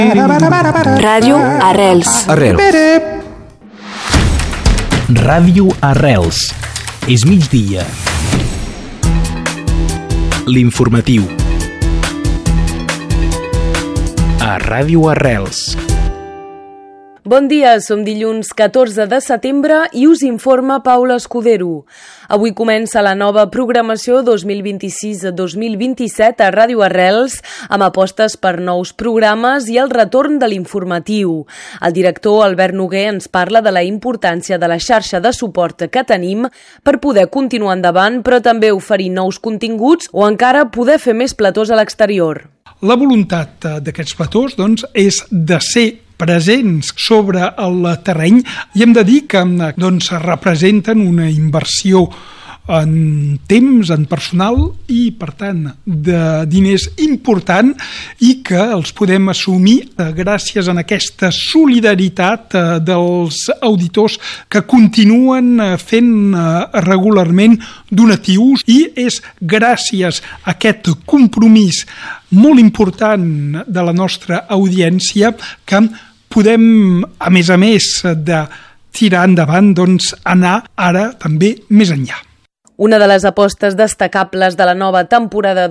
Ràdio Arrels. Ràdio Arrels. És migdia. L'informatiu. A Ràdio Arrels. Bon dia, som dilluns 14 de setembre i us informa Paula Escudero. Avui comença la nova programació 2026-2027 a Ràdio Arrels amb apostes per nous programes i el retorn de l'informatiu. El director Albert Noguer ens parla de la importància de la xarxa de suport que tenim per poder continuar endavant, però també oferir nous continguts o encara poder fer més platós a l'exterior. La voluntat d'aquests platós és de ser presents sobre el terreny i hem de dir que representen una inversió en temps, en personal i, per tant, de diners important i que els podem assumir gràcies a aquesta solidaritat dels auditors que continuen fent regularment donatius, i és gràcies a aquest compromís molt important de la nostra audiència que podem, a més de tirar endavant, anar ara també més enllà. Una de les apostes destacables de la nova temporada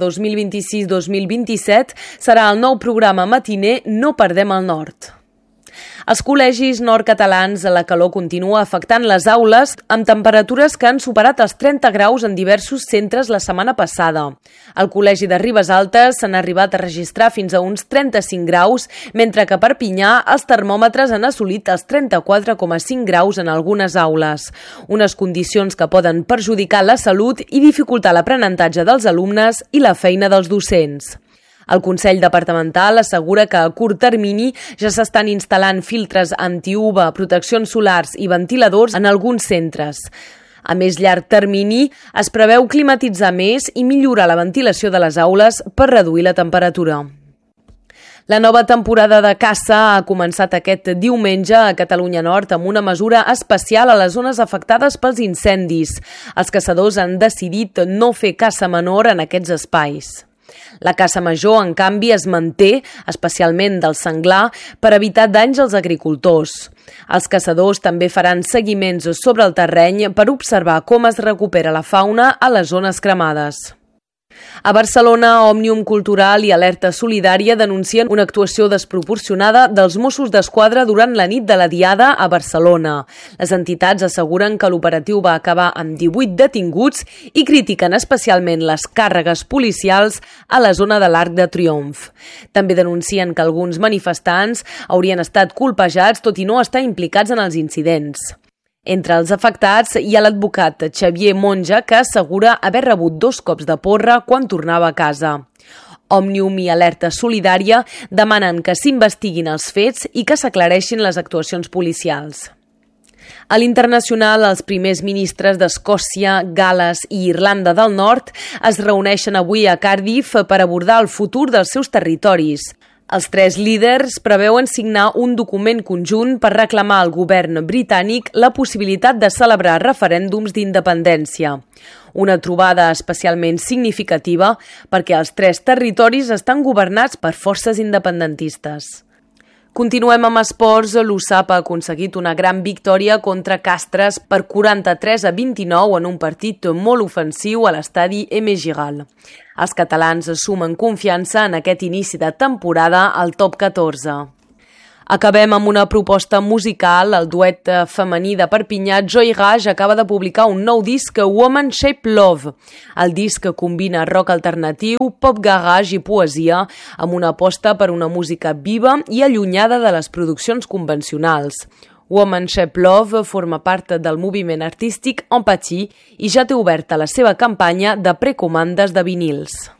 2026-2027 serà el nou programa matiner No perdem el nord. Als col·legis nord-catalans la calor continua afectant les aules amb temperatures que han superat els 30 graus en diversos centres la setmana passada. Al col·legi de Ribesaltes s'han arribat a registrar fins a uns 35 graus, mentre que a Perpinyà els termòmetres han assolit els 34,5 graus en algunes aules. Unes condicions que poden perjudicar la salut i dificultar l'aprenentatge dels alumnes i la feina dels docents. El Consell Departamental assegura que a curt termini ja s'estan instal·lant filtres anti-UVA, proteccions solars i ventiladors en alguns centres. A més llarg termini, es preveu climatitzar més i millorar la ventilació de les aules per reduir la temperatura. La nova temporada de caça ha començat aquest diumenge a Catalunya Nord amb una mesura especial a les zones afectades pels incendis. Els caçadors han decidit no fer caça menor en aquests espais. La caça major, en canvi, es manté, especialment del senglar, per evitar danys als agricultors. Els caçadors també faran seguiments sobre el terreny per observar com es recupera la fauna a les zones cremades. A Barcelona, Òmnium Cultural i Alerta Solidària denuncien una actuació desproporcionada dels Mossos d'Esquadra durant la nit de la Diada a Barcelona. Les entitats asseguren que l'operatiu va acabar amb 18 detinguts i critiquen especialment les càrregues policials a la zona de l'Arc de Triomf. També denuncien que alguns manifestants haurien estat colpejats tot i no estar implicats en els incidents. Entre els afectats hi ha l'advocat Xavier Monja, que assegura haver rebut 2 cops de porra quan tornava a casa. Òmnium i Alerta Solidària demanen que s'investiguin els fets i que s'aclareixin les actuacions policials. A l'internacional, els primers ministres d'Escòcia, Gal·les i Irlanda del Nord es reuneixen avui a Cardiff per abordar el futur dels seus territoris. Els 3 líders preveuen signar un document conjunt per reclamar al govern britànic la possibilitat de celebrar referèndums d'independència. Una trobada especialment significativa perquè els 3 territoris estan governats per forces independentistes. Continuem amb esports. L'USAP ha aconseguit una gran victòria contra Castres per 43-29 en un partit molt ofensiu a l'estadi M. Giral. Els catalans sumen confiança en aquest inici de temporada al top 14. Acabem amb una proposta musical. El duet femení de Perpinyà, Joy Raj, acaba de publicar un nou disc, Woman Shape Love. El disc combina rock alternatiu, pop garage i poesia, amb una aposta per una música viva i allunyada de les produccions convencionals. Woman Shape Love forma part del moviment artístic Empathie i ja té oberta la seva campanya de precomandes de vinils.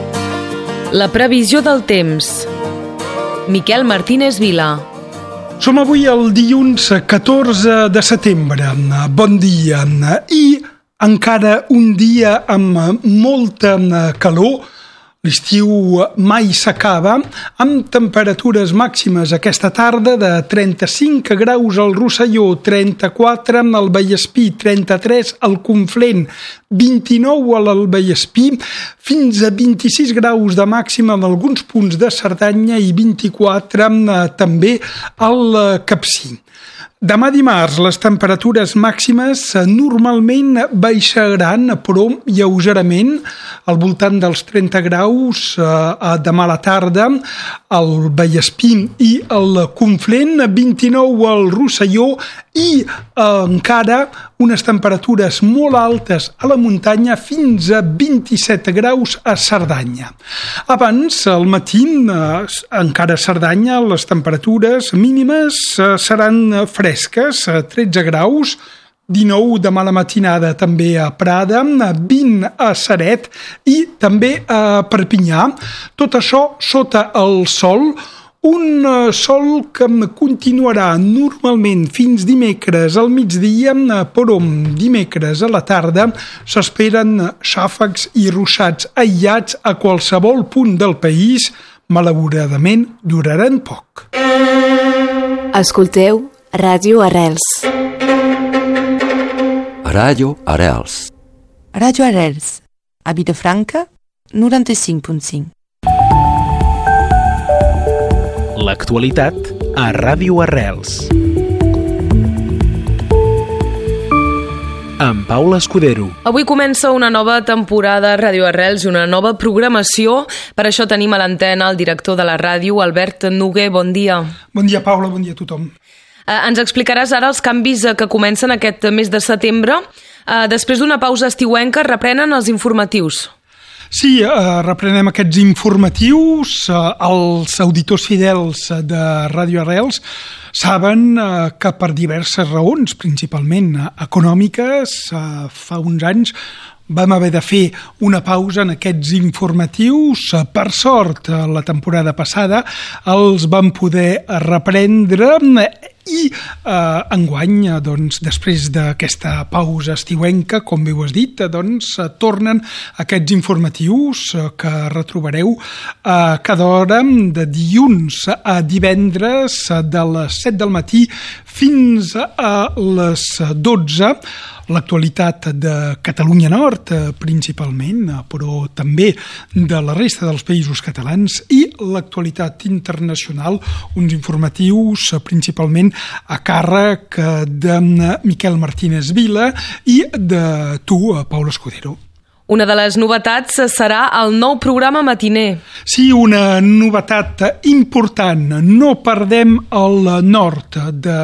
La previsió del temps. Miquel Martínez Vila. Som avui el dilluns 14 de setembre. Bon dia. I encara un dia amb molta calor, L'estiu mai s'acaba, amb temperatures màximes aquesta tarda de 35 graus al Rosselló, 34 al Vallespí, 33 al Conflent, 29 a l'Albaiespí, fins a 26 graus de màxima en alguns punts de Cerdanya i 24 també al Capcir. Demà dimarts les temperatures màximes normalment baixaran, però lleugerament, al voltant dels 30 graus demà a la tarda, al Vallespí i al Conflent, 29 al Rosselló i encara unes temperatures molt altes a la muntanya fins a 27 graus a Cerdanya. Abans, al matí, encara a Cerdanya, les temperatures mínimes seran fresques, 13 graus, 19 demà a la matinada també a Prada, 20 a Ceret i també a Perpinyà. Tot això sota el sol, un sol que continuarà normalment fins dimecres al migdia, però dimecres a la tarda s'esperen xàfecs i ruixats aïllats a qualsevol punt del país. Malauradament duraran poc. Escolteu Ràdio Arrels. Ràdio Arrels. Ràdio Arrels. A Vilafranca, 95.5. L'actualitat a Ràdio Arrels. Amb Paula Escudero. Avui comença una nova temporada a Ràdio Arrels i una nova programació. Per això tenim a l'antena el director de la ràdio, Albert Noguer. Bon dia. Bon dia, Paula. Bon dia a tothom. Ens explicaràs ara els canvis que comencen aquest mes de setembre. Després d'una pausa estiuenca reprenen els informatius. Sí, reprenem aquests informatius. Els auditors fidels de Ràdio Arrels saben que per diverses raons, principalment econòmiques, fa uns anys vam haver de fer una pausa en aquests informatius. Per sort, la temporada passada els vam poder reprendre i enguany, doncs, després d'aquesta pausa estiuenca, com bé ho has dit, doncs, tornen aquests informatius que retrobareu cada hora de dilluns a divendres de les 7 del matí fins a les 12. L'actualitat de Catalunya Nord, principalment, però també de la resta dels països catalans, i l'actualitat internacional, uns informatius principalment a càrrec de Miquel Martínez Vila i de tu, Paula Escudero. Una de les novetats serà el nou programa matiner. Sí, una novetat important. No perdem el nord de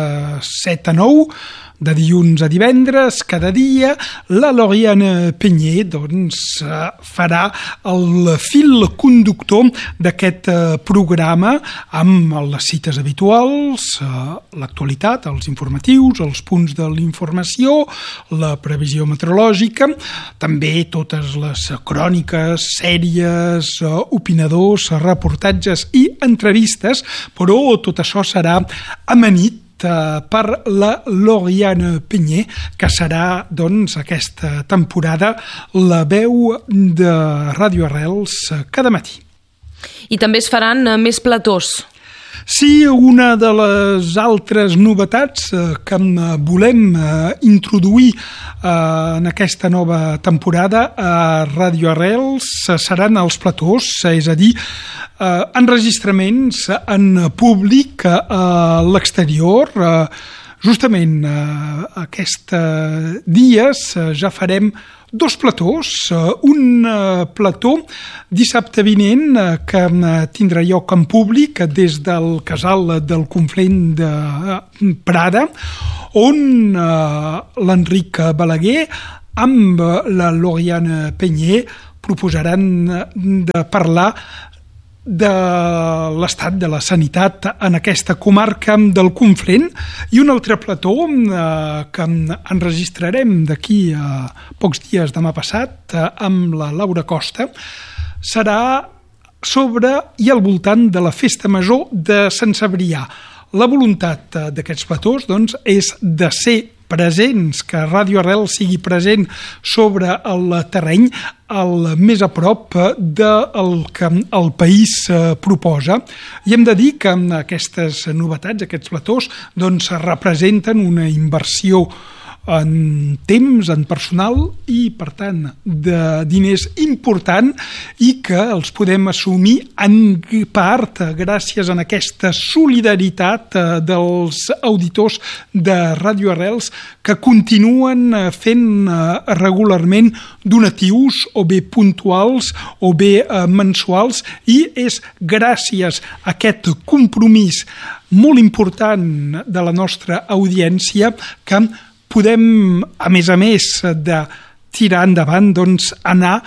7 a 9, de dilluns a divendres, cada dia. La Lauriane Penyer doncs, farà el fil conductor d'aquest programa amb les cites habituals, l'actualitat, els informatius, els punts de l'informació, la previsió meteorològica, també totes les cròniques, sèries, opinadors, reportatges i entrevistes, però tot això serà amanit per la Lauriane Penyer, que serà, doncs, aquesta temporada la veu de Ràdio Arrels cada matí. I també es faran més platós. Sí, una de les altres novetats que volem introduir en aquesta nova temporada a Ràdio Arrels seran els platós, és a dir, enregistraments en públic a l'exterior. Justament aquests dies ja farem dos platós, un plató dissabte vinent que tindrà lloc en públic des del Casal del Conflent de Prada, on l'Enric Balaguer amb la Lauriane Penyer proposaran de parlar de l'estat de la sanitat en aquesta comarca del Conflent, i un altre plató que enregistrarem d'aquí a pocs dies, demà passat, amb la Laura Costa, serà sobre i al voltant de la Festa Major de Sant Cebrià. La voluntat d'aquests platós, doncs, és de ser presents, que Ràdio Arrels sigui present sobre el terreny el més a prop del que el país proposa. I hem de dir que aquestes novetats, aquests platós, doncs representen una inversió en temps, en personal i, per tant, de diners important i que els podem assumir en part gràcies a aquesta solidaritat dels auditors de Ràdio Arrels que continuen fent regularment donatius o bé puntuals o bé mensuals, i és gràcies a aquest compromís molt important de la nostra audiència que podem, a més de tirar endavant, doncs anar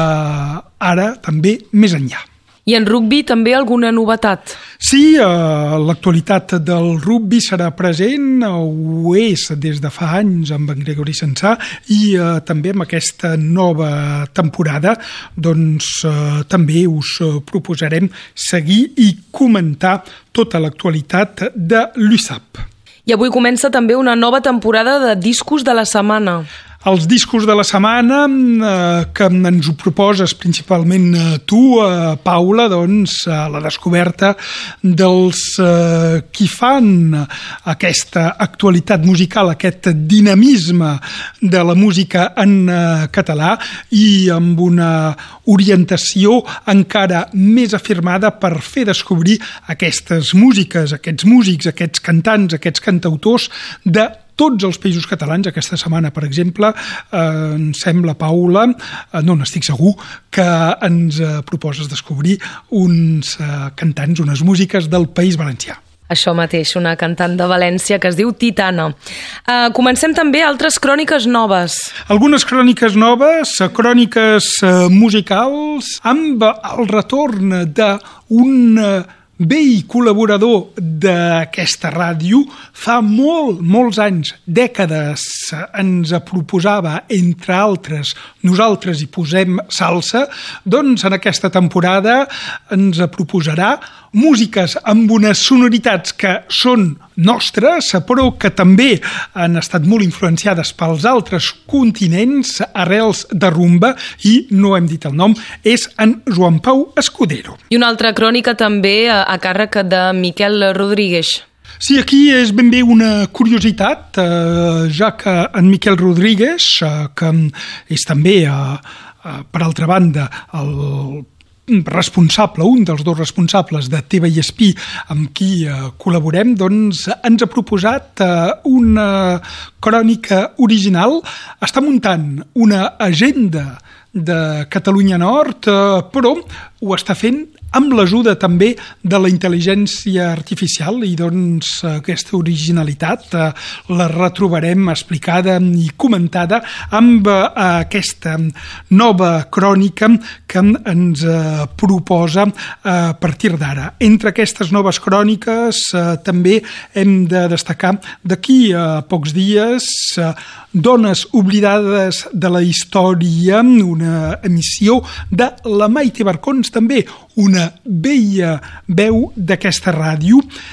ara també més enllà. I en rugbi també alguna novetat? Sí, l'actualitat del rugbi serà present, ho és des de fa anys amb en Gregori Sensà, i també amb aquesta nova temporada doncs també us proposarem seguir i comentar tota l'actualitat de l'USAP. I avui comença també una nova temporada de discos de la setmana. Els discos de la setmana que ens ho proposes principalment tu, Paula, doncs la descoberta dels qui fan aquesta actualitat musical, aquest dinamisme de la música en català i amb una orientació encara més afirmada per fer descobrir aquestes músiques, aquests músics, aquests cantants, aquests cantautors de tots els països catalans. Aquesta setmana, per exemple, em sembla, Paula, no n'estic segur, que ens proposes descobrir uns cantants, unes músiques del País Valencià. Això mateix, una cantant de València que es diu Titana. Comencem també altres cròniques noves. Algunes cròniques noves, cròniques musicals, amb el retorn d'un vell col·laborador d'aquesta ràdio. Fa molts anys, dècades, ens proposava, entre altres, Nosaltres hi posem salsa, doncs en aquesta temporada ens proposarà músiques amb unes sonoritats que són nostres, però que també han estat molt influenciades pels altres continents, arrels de rumba, i no hem dit el nom, és en Joan Pau Escudero. I una altra crònica també a càrrec de Miquel Rodríguez. Sí, aquí és ben bé una curiositat, ja que en Miquel Rodríguez, que és també, per altra banda, el responsable, un dels dos responsables de TV i Espí amb qui col·laborem, doncs ens ha proposat una crònica original. Està muntant una agenda de Catalunya Nord, però ho està fent amb l'ajuda també de la intel·ligència artificial, i doncs aquesta originalitat la retrobarem explicada i comentada amb aquesta nova crònica que ens proposa a partir d'ara. Entre aquestes noves cròniques també hem de destacar d'aquí a pocs dies Dones oblidades de la història, una emissió de la Maite Barcons, també una vella veu d'aquesta ràdio,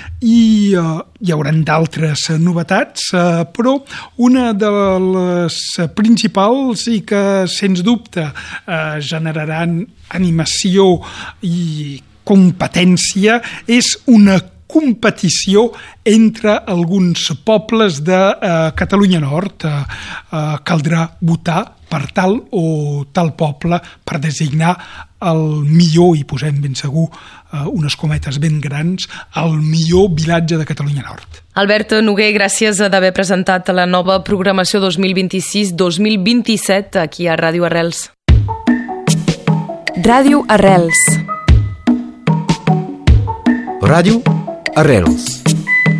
i hi haurà d'altres novetats, però una de les principals i que sens dubte generaran animació i competència és una competició entre alguns pobles de Catalunya Nord. Caldrà votar per tal o tal poble per designar el millor, i posem ben segur unes cometes ben grans, el millor vilatge de Catalunya Nord. Albert Noguer, gràcies d'haver presentat la nova programació 2026-2027 aquí a Ràdio Arrels. Ràdio Arrels. Ràdio Arrels.